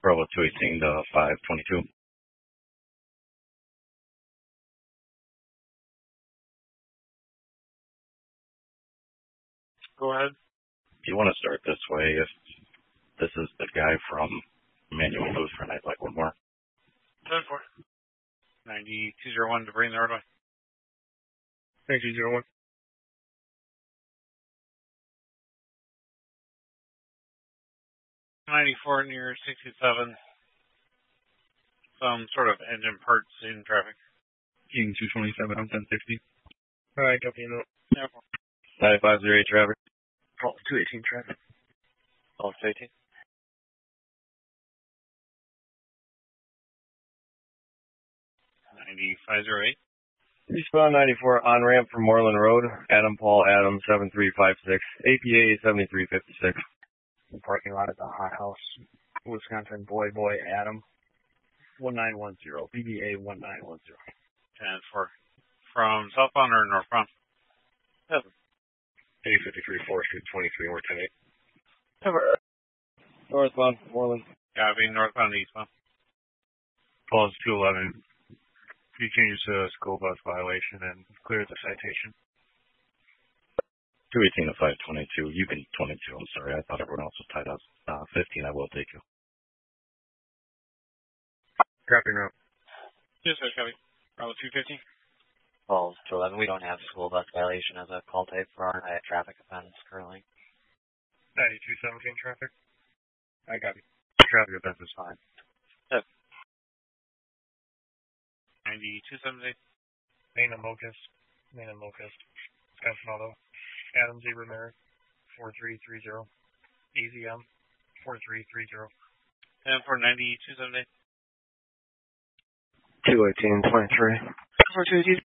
Bravo 218 to 522. Go ahead. Do you want to start this way? If this is the guy from Manual Lutheran, I'd like one more. 10-4. 9201 to bring the roadway. 9201. 94 near 67. Some sort of engine parts in traffic. King 227 on 1060. Alright, copy that. Yeah. 9508 traffic. Call 218 traffic. Call 218. 9508. Eastbound 94 on ramp from Moreland Road. Adam Paul Adam 7356. APA 7356. Parking lot at the Hot House, Wisconsin. Boy Adam 1910. BBA 1910. 10-4. From southbound or northbound? 853 4th Street 23 or 108. Northbound Moreland. Copy. Northbound to eastbound. Calls 211. He changes to a school bus violation and clears the citation. 218 to 522. You can 22. I'm sorry. I thought everyone else was tied up. 15. I will take you. Copy now. Yes, sir. Copy. Bravo 250. Calls 211. We don't have school bus violation as a call type for our traffic offense currently. 9217 traffic. I got you. Traffic offense is fine. 9270. Main and Locust. Wisconsin Auto. Adam Z. Ramirez. 4330. EZM. 4330. And for 9270. 21823. 4218.